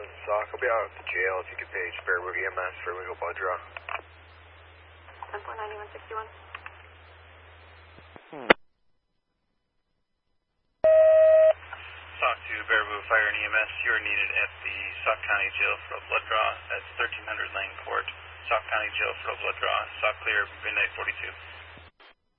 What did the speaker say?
Sock. I'll be out at the jail if you could page Bearwood EMS for illegal blood draw. 10-4-9161. Sock to Bearwood Fire and EMS. You are needed at the Sauk County Jail for a blood draw. That's 1300 Lane Court. Sauk County Jail for a blood draw. Sauk clear, midnight 42.